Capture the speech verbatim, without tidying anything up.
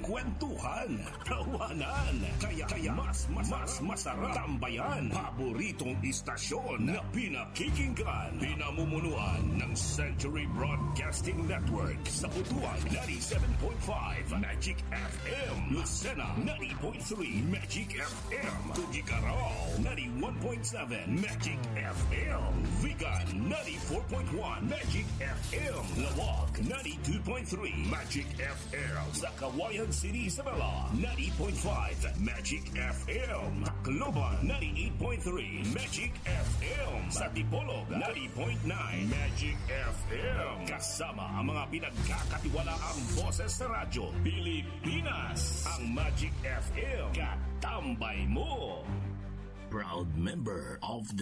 kwentuhan, tawanan, kaya, kaya mas, mas, mas masarap tambayan. Paboritong istasyon na pinakikinggan, pinamumunuan ng Century Broadcasting Network sa Butuan ninety-seven point five Magic F M, Lucena ninety point three Magic F M, Tugikarao ninety-one point seven Magic F M, Vigan ninety-four point one Magic F M, Lawag ninety-two point three Magic F M, sa Kawayan City, Isabela ninety point five Magic F M, Tacloban ninety-eight point three Magic F M, sa Dipolog ninety point nine Magic F M. Kasama ang mga pinagkakatiwalaang boses sa radyo Pilipinas, ang Magic F M. Katambay mo. Proud member of the